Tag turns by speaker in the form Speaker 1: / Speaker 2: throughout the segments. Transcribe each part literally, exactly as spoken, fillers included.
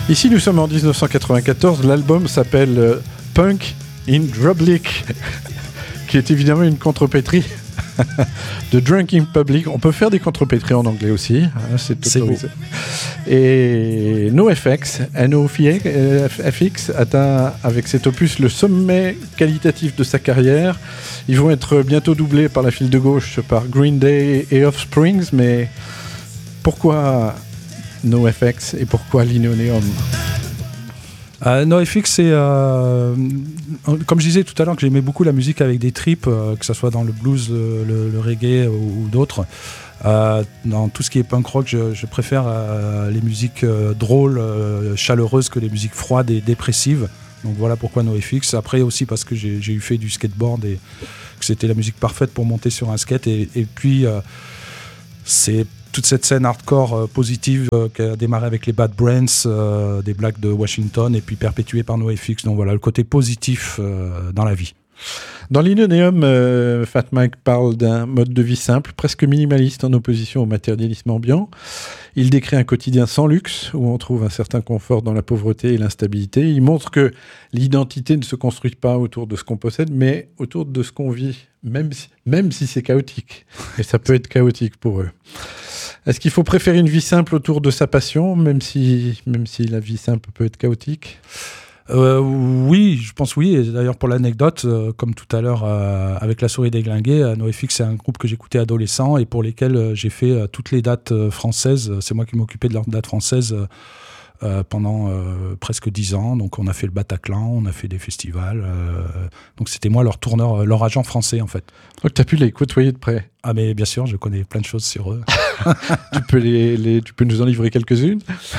Speaker 1: Ici, nous sommes en dix-neuf cent quatre-vingt-quatorze. L'album s'appelle euh, Punk in Drublic, qui est évidemment une contrepétrie de Drunk in Public. On peut faire des contrepétries en anglais aussi, hein, c'est autorisé. Et NoFX, NoFX atteint avec cet opus le sommet qualitatif de sa carrière. Ils vont être bientôt doublés par la file de gauche par Green Day et Offsprings, mais pourquoi NoFX et pourquoi Linoleum?
Speaker 2: Euh, NoFX, c'est euh, comme je disais tout à l'heure que j'aimais beaucoup la musique avec des tripes, euh, que ce soit dans le blues, le, le, le reggae ou, ou d'autres. Euh, dans tout ce qui est punk rock, je, je préfère euh, les musiques euh, drôles, euh, chaleureuses que les musiques froides et dépressives. Donc voilà pourquoi NoFX. Après aussi parce que j'ai, j'ai eu fait du skateboard et que c'était la musique parfaite pour monter sur un skate. Et, et puis euh, c'est toute cette scène hardcore euh, positive euh, qui a démarré avec les Bad Brains, euh, des Blacks de Washington, et puis perpétuée par NoFX. Donc voilà, le côté positif euh, dans la vie.
Speaker 1: Dans Linoleum, euh, Fat Mike parle d'un mode de vie simple, presque minimaliste en opposition au matérialisme ambiant. Il décrit un quotidien sans luxe, où on trouve un certain confort dans la pauvreté et l'instabilité. Il montre que l'identité ne se construit pas autour de ce qu'on possède, mais autour de ce qu'on vit, même si, même si c'est chaotique. Et ça peut être chaotique pour eux. Est-ce qu'il faut préférer une vie simple autour de sa passion, même si, même si la vie simple peut être chaotique ?
Speaker 2: Euh, oui, je pense oui. Et d'ailleurs, pour l'anecdote, euh, comme tout à l'heure euh, avec La Souris Déglinguée, euh, NoFX, c'est un groupe que j'écoutais adolescent et pour lesquels euh, j'ai fait euh, toutes les dates euh, françaises. C'est moi qui m'occupais de leurs dates françaises euh, euh, pendant euh, presque dix ans. Donc, on a fait le Bataclan, on a fait des festivals. Euh, donc, c'était moi leur tourneur, euh, leur agent français, en fait.
Speaker 1: Donc, tu as pu les côtoyer de près.
Speaker 2: Ah, mais bien sûr, je connais plein de choses sur eux.
Speaker 1: tu, peux les, les, tu peux nous en livrer quelques-unes ?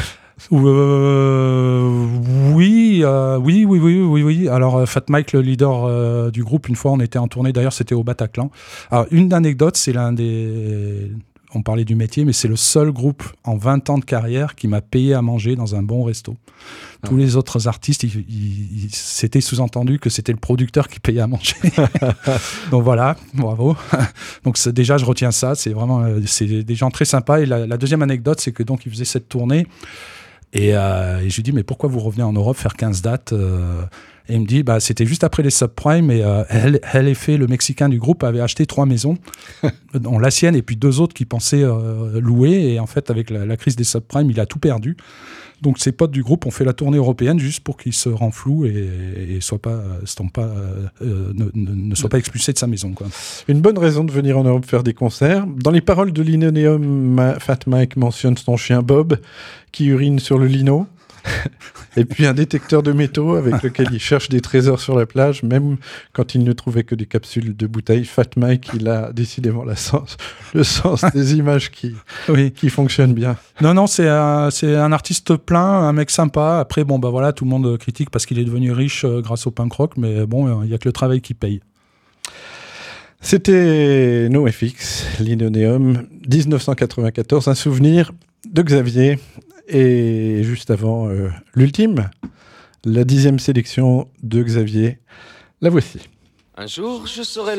Speaker 2: Euh, oui, euh, oui, oui, oui, oui, oui. Alors, euh, Fat Mike, le leader euh, du groupe, une fois, on était en tournée. D'ailleurs, c'était au Bataclan. Alors, une anecdote, c'est l'un des. On parlait du métier, mais c'est le seul groupe en vingt ans de carrière qui m'a payé à manger dans un bon resto. Ah. Tous les autres artistes, il, il, il, c'était sous-entendu que c'était le producteur qui payait à manger. Donc voilà, bravo. Donc c'est, déjà, je retiens ça. C'est vraiment, c'est des gens très sympas. Et la, la deuxième anecdote, c'est que donc ils faisaient cette tournée. Et, euh, et je lui dis, mais pourquoi vous revenez en Europe faire quinze dates euh, Et il me dit, bah, c'était juste après les subprimes et euh, elle, elle fait le Mexicain du groupe, avait acheté trois maisons, dont la sienne et puis deux autres qui pensaient euh, louer. Et en fait, avec la, la crise des subprimes, il a tout perdu. Donc ses potes du groupe ont fait la tournée européenne juste pour qu'il se renfloue et, et soit pas, soit pas, euh, ne, ne, ne soit pas expulsé de sa maison, quoi.
Speaker 1: Une bonne raison de venir en Europe faire des concerts. Dans les paroles de Linoleum, Fat Mike mentionne son chien Bob qui urine sur le lino. Et puis un détecteur de métaux avec lequel il cherche des trésors sur la plage, même quand il ne trouvait que des capsules de bouteilles. Fat Mike, il a décidément la sens, le sens des images qui, oui. qui fonctionnent bien.
Speaker 2: Non, non, c'est un, c'est un artiste plein, un mec sympa. Après, bon, bah voilà, tout le monde critique parce qu'il est devenu riche euh, grâce au punk rock, mais bon, il n'y a que le travail qui paye.
Speaker 1: C'était NoFX, Linoleum, dix-neuf cent quatre-vingt-quatorze, un souvenir de Xavier. Et juste avant euh, l'ultime, la dixième sélection de Xavier, la voici.
Speaker 3: Un jour, je serai